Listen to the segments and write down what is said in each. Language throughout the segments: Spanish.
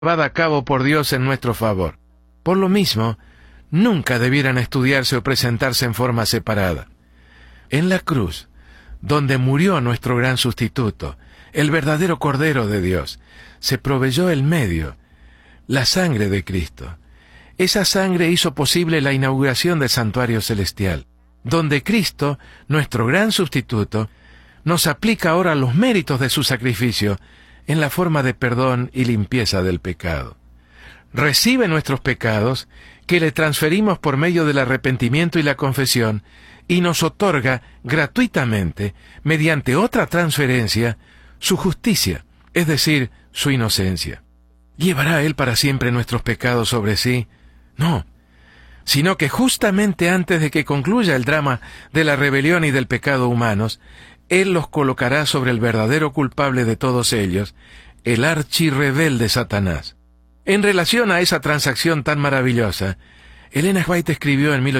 llevada a cabo por Dios en nuestro favor. Por lo mismo, nunca debieran estudiarse o presentarse en forma separada. En la cruz, donde murió nuestro gran sustituto, el verdadero Cordero de Dios, se proveyó el medio, la sangre de Cristo. Esa sangre hizo posible la inauguración del santuario celestial, donde Cristo, nuestro gran sustituto, nos aplica ahora los méritos de su sacrificio en la forma de perdón y limpieza del pecado. Recibe nuestros pecados, que le transferimos por medio del arrepentimiento y la confesión, y nos otorga gratuitamente, mediante otra transferencia, su justicia, es decir, su inocencia. ¿Llevará Él para siempre nuestros pecados sobre sí? No, sino que justamente antes de que concluya el drama de la rebelión y del pecado humanos, Él los colocará sobre el verdadero culpable de todos ellos, el archirrebelde Satanás. En relación a esa transacción tan maravillosa, Ellen White escribió en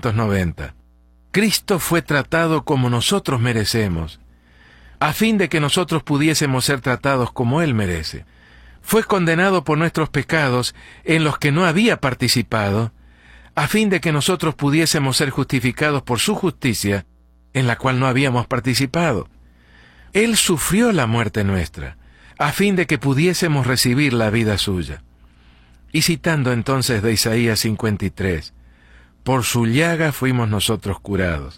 1890, Cristo fue tratado como nosotros merecemos, a fin de que nosotros pudiésemos ser tratados como Él merece. Fue condenado por nuestros pecados en los que no había participado, a fin de que nosotros pudiésemos ser justificados por su justicia, en la cual no habíamos participado. Él sufrió la muerte nuestra, a fin de que pudiésemos recibir la vida suya. Y citando entonces de Isaías 53, por su llaga fuimos nosotros curados.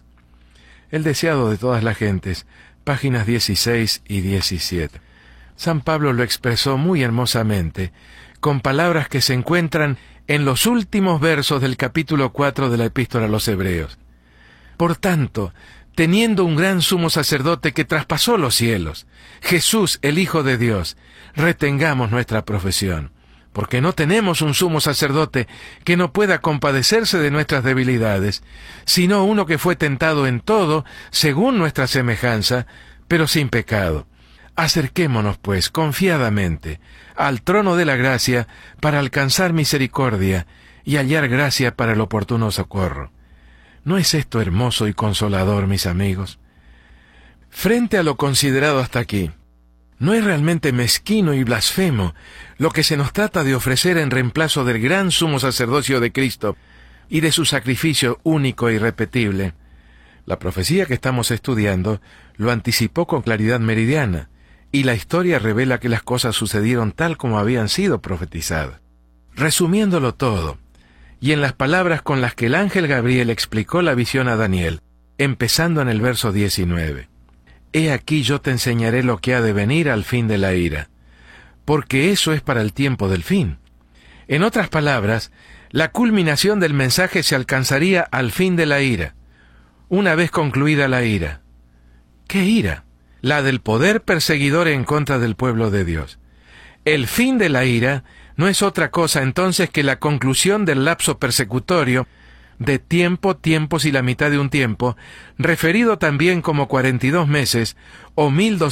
El deseado de todas las gentes, páginas 16 y 17. San Pablo lo expresó muy hermosamente, con palabras que se encuentran en los últimos versos del capítulo 4 de la Epístola a los Hebreos. Por tanto, teniendo un gran sumo sacerdote que traspasó los cielos, Jesús, el Hijo de Dios, retengamos nuestra profesión, porque no tenemos un sumo sacerdote que no pueda compadecerse de nuestras debilidades, sino uno que fue tentado en todo, según nuestra semejanza, pero sin pecado. Acerquémonos, pues, confiadamente, al trono de la gracia, para alcanzar misericordia y hallar gracia para el oportuno socorro. ¿No es esto hermoso y consolador, mis amigos? Frente a lo considerado hasta aquí, ¿no es realmente mezquino y blasfemo lo que se nos trata de ofrecer en reemplazo del gran sumo sacerdocio de Cristo y de su sacrificio único e irrepetible? La profecía que estamos estudiando lo anticipó con claridad meridiana, y la historia revela que las cosas sucedieron tal como habían sido profetizadas. Resumiéndolo todo, y en las palabras con las que el ángel Gabriel explicó la visión a Daniel, empezando en el verso 19. He aquí yo te enseñaré lo que ha de venir al fin de la ira, porque eso es para el tiempo del fin. En otras palabras, la culminación del mensaje se alcanzaría al fin de la ira, una vez concluida la ira. ¿Qué ira? La del poder perseguidor en contra del pueblo de Dios. El fin de la ira no es otra cosa entonces que la conclusión del lapso persecutorio de tiempo, tiempos y la mitad de un tiempo, referido también como 42 meses o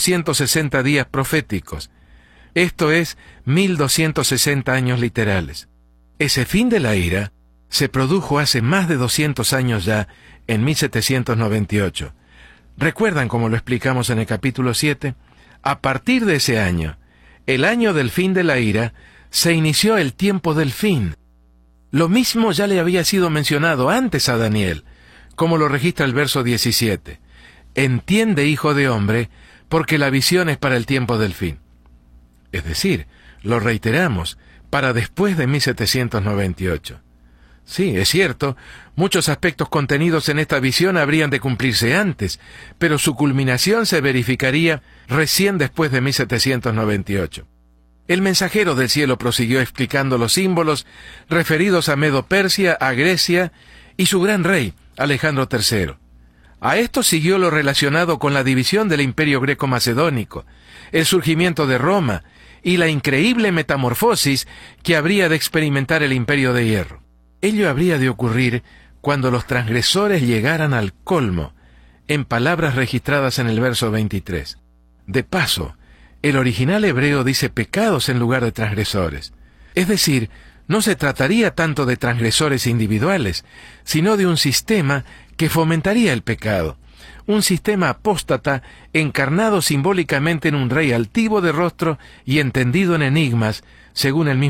1260 días proféticos. Esto es 1260 años literales. Ese fin de la ira se produjo hace más de 200 años ya, en 1798. ¿Recuerdan cómo lo explicamos en el capítulo 7? A partir de ese año, el año del fin de la ira, se inició el tiempo del fin. Lo mismo ya le había sido mencionado antes a Daniel, como lo registra el verso 17. Entiende, hijo de hombre, porque la visión es para el tiempo del fin. Es decir, lo reiteramos, para después de 1798. Sí, es cierto, muchos aspectos contenidos en esta visión habrían de cumplirse antes, pero su culminación se verificaría recién después de 1798. El mensajero del cielo prosiguió explicando los símbolos referidos a Medo-Persia, a Grecia y su gran rey, Alejandro III. A esto siguió lo relacionado con la división del imperio greco-macedónico, el surgimiento de Roma y la increíble metamorfosis que habría de experimentar el imperio de hierro. Ello habría de ocurrir cuando los transgresores llegaran al colmo, en palabras registradas en el verso 23. De paso, el original hebreo dice pecados en lugar de transgresores. Es decir, no se trataría tanto de transgresores individuales, sino de un sistema que fomentaría el pecado. Un sistema apóstata encarnado simbólicamente en un rey altivo de rostro y entendido en enigmas, según el mismo